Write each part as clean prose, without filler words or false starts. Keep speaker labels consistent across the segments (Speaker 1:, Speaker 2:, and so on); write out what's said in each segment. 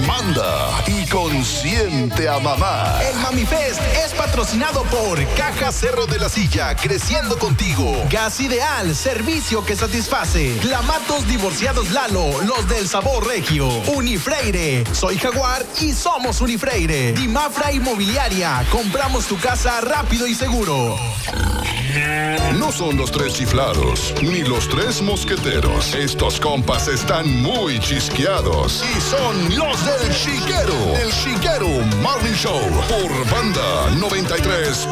Speaker 1: manda y consiente a mamá.
Speaker 2: El Mami Fest es patrocinado por Caja Cerro de la Silla, creciendo contigo. Gas Ideal, servicio que satisface. Clamatos Divorciados Lalo, los del sabor regio. Unifreire, soy Jaguar y somos Unifreire. Dimafra Inmobiliaria, compramos tu casa rápido y seguro.
Speaker 1: No son los tres chiflados, ni los tres mosqueteros. Estos compas están muy chisqueados y son los del Chiquero. El Chiquero Morning Show por Banda 93.3.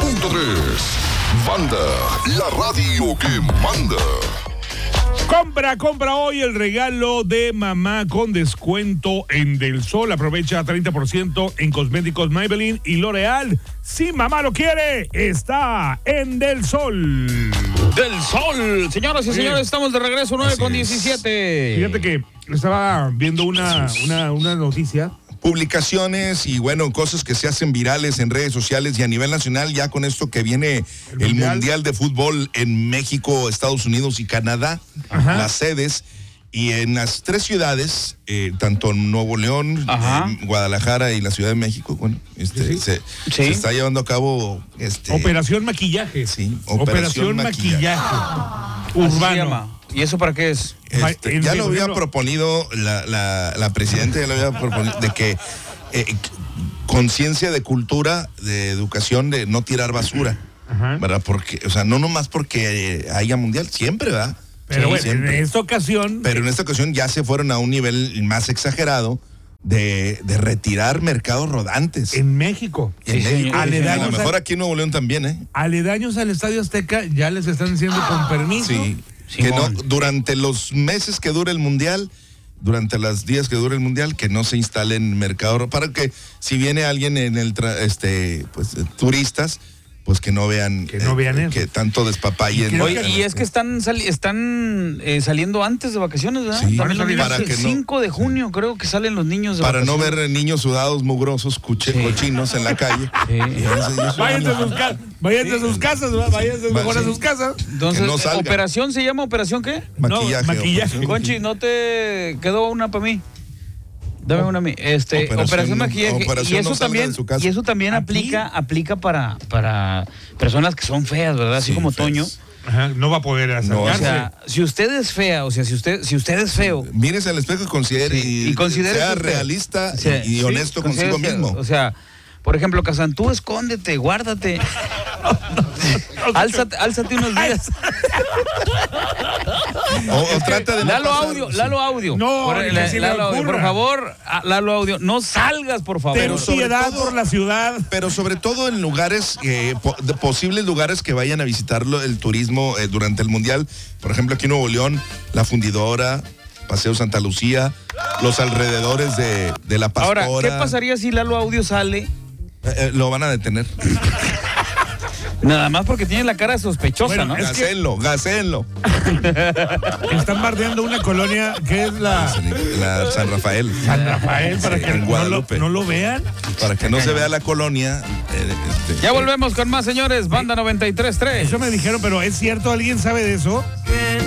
Speaker 1: Banda, la radio que manda.
Speaker 3: Compra hoy el regalo de mamá con descuento en Del Sol. Aprovecha 30% en cosméticos Maybelline y L'Oreal. Si mamá lo quiere, está en Del Sol.
Speaker 4: Del Sol. Señoras y señores, estamos de regreso, 9:17.
Speaker 3: Fíjate que estaba viendo una noticia.
Speaker 5: Publicaciones y bueno, cosas que se hacen virales en redes sociales y a nivel nacional, ya con esto que viene el Mundial de Fútbol en México, Estados Unidos y Canadá, las sedes, y en las tres ciudades, tanto en Nuevo León, Guadalajara y la Ciudad de México, bueno, se está llevando a cabo
Speaker 3: Operación Maquillaje.
Speaker 5: Sí,
Speaker 3: Operación Maquillaje Urbano.
Speaker 4: ¿Y eso para qué es?
Speaker 5: Ya lo había proponido la presidenta, ya lo había proponido, de que conciencia de cultura, de educación, de no tirar basura, ¿verdad? Porque, o sea, no nomás porque haya mundial, siempre, ¿verdad?
Speaker 3: Pero bueno,
Speaker 5: siempre.
Speaker 3: en esta ocasión
Speaker 5: Ya se fueron a un nivel más exagerado de retirar mercados rodantes.
Speaker 3: En México.
Speaker 5: A lo mejor aquí en Nuevo León también, ¿eh?
Speaker 3: Aledaños al Estadio Azteca ya les están diciendo con permiso.
Speaker 5: Sí. Que no, durante los meses que dure el mundial, durante los días que dure el mundial, que no se instalen mercados, para que si viene alguien en el turistas, pues que no vean eso. Que tanto despapayen.
Speaker 4: Y es que están saliendo antes de vacaciones, ¿verdad?
Speaker 5: Sí,
Speaker 4: para que el 5 de junio creo que salen los niños de
Speaker 5: para
Speaker 4: vacaciones.
Speaker 5: No ver niños sudados, mugrosos, cochinos en la calle.
Speaker 3: Váyanse a sus casas, váyanse mejor a sus casas.
Speaker 4: Entonces,
Speaker 5: no
Speaker 4: ¿operación se llama? ¿Operación qué?
Speaker 5: Maquillaje.
Speaker 4: Conchi, ¿no te quedó una para mí? Dame una a mí. Operación Maquillaje. Y eso también aplica para personas que son feas, ¿verdad? Así como feas. Toño.
Speaker 3: No va a poder acercarse.
Speaker 4: O sea, si usted es fea, o sea, si usted es feo.
Speaker 5: Mírese al espejo y considere, sea realista y honesto consigo mismo.
Speaker 4: O sea, por ejemplo, Cazantú, escóndete, guárdate. Álzate unos días.
Speaker 5: O trata de
Speaker 4: Lalo Audio.
Speaker 3: No,
Speaker 4: Lalo Audio, por favor, Lalo Audio, no salgas, por favor.
Speaker 3: Ten piedad por la ciudad.
Speaker 5: Pero sobre todo en lugares, posibles lugares que vayan a visitar el turismo durante el Mundial. Por ejemplo, aquí en Nuevo León, La Fundidora, Paseo Santa Lucía, los alrededores de La Pastora.
Speaker 4: Ahora, ¿qué pasaría si Lalo Audio sale?
Speaker 5: Lo van a detener.
Speaker 4: Nada más porque tiene la cara sospechosa, ¿no?
Speaker 5: Gásenlo.
Speaker 3: Están bardeando una colonia que es la
Speaker 5: San Rafael.
Speaker 3: San Rafael, para que no lo vean.
Speaker 5: Para que no se vea la colonia.
Speaker 4: Ya volvemos con más, señores. Banda 93.3.
Speaker 3: Eso me dijeron, pero ¿es cierto? ¿Alguien sabe de eso?